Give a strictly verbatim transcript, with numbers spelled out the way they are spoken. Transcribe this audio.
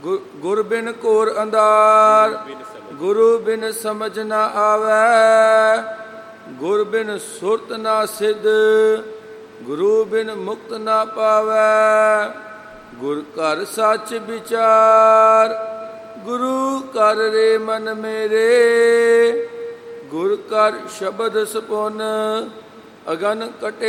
ਗੁਰ ਬਿਨ ਘੋਰ ਅੰਧਾਰ, ਗੁਰੂ ਬਿਨ ਸਮਝ ਨਾ ਆਵੈ। ਗੁਰ ਬਿਨ ਸੁਰਤ ਨਾ ਸਿਧ, ਗੁਰੂ ਬਿਨ ਮੁਕਤ ਨਾ ਪਾਵੈ। ਗੁਰ ਘਰ ਸੱਚ ਵਿਚਾਰ, ਗੁਰੂ ਘਰ ਰੇ ਮਨ ਮੇਰੇ। ਗੁਰ ਘਰ ਸ਼ਬਦ ਸਪੁਨ, ਅਗਨ ਕਟੇ